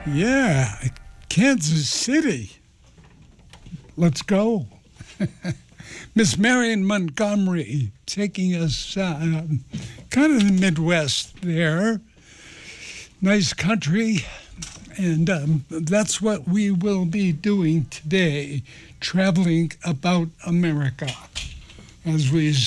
Yeah, Kansas City. Let's go. Miss Marion Montgomery taking us kind of the Midwest there. Nice country. And that's what we will be doing today, traveling about America as we